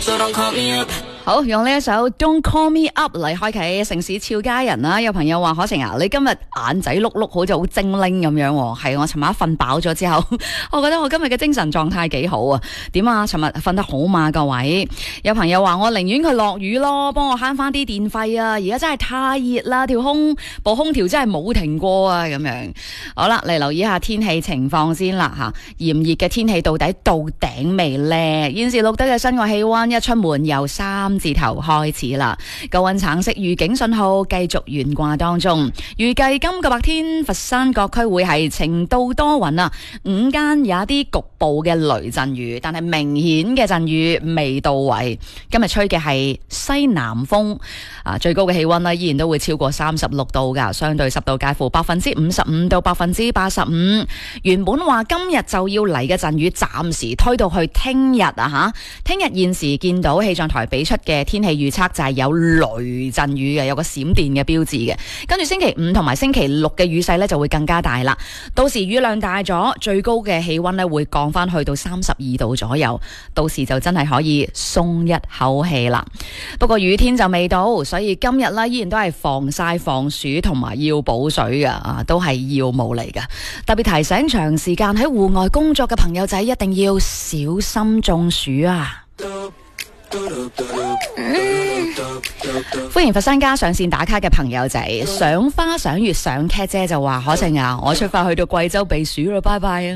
好，用呢一首 Don't Call Me Up 嚟開啟城市俏佳人啦。有朋友話可晴啊，你今日眼仔碌碌好似好精靈咁樣。係我尋晚瞓飽咗之後，我覺得我今日嘅精神狀態幾好啊。點啊？尋日瞓得好嘛？各位有朋友話我寧願佢落雨咯，幫我慳翻啲電費啊！而家真係太熱啦，部空調真係冇停過啊！咁樣好啦，嚟留意下天氣情況先啦吓。炎熱嘅天氣到底到頂未呢？現時錄得嘅室外氣溫一出門由3字頭開始啦，高溫橙色預警信號繼續懸掛當中。預計今個白天佛山各區會係晴到多雲啊，午間有一啲局部嘅雷陣雨，但係明顯嘅陣雨未到位。今日吹嘅係西南風啊，最高嘅氣溫呢依然都會超過36度噶，相對濕度介乎55%到85%。原本話今日就要嚟嘅陣雨，暫時推到去聽日啊吓。聽日現時見到氣象台俾出嘅天氣預測就係有雷陣雨嘅，有個閃電嘅標誌嘅。跟住星期5同埋星期6嘅雨勢呢就會更加大啦。到時雨量大咗，最高嘅氣溫呢會降翻去到32度左右。到時就真係可以鬆一口氣啦。不過雨天就未到，所以今日呢依然都係防曬防暑同埋要補水噶，都係要務嚟噶。特別提醒長時間喺戶外工作嘅朋友仔一定要小心中暑啊！歡迎佛山家上線打卡嘅朋友仔，賞花賞月賞茄姐就話可晴啊，我出發去到貴州避暑啦，拜拜啊！